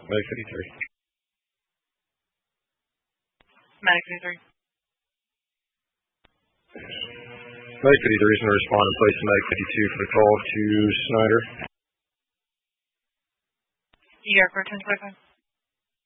Medic 53. Medic 53. Medic 53 is going to respond in place of Medic 52 for the call to Snyder. ER for 1025.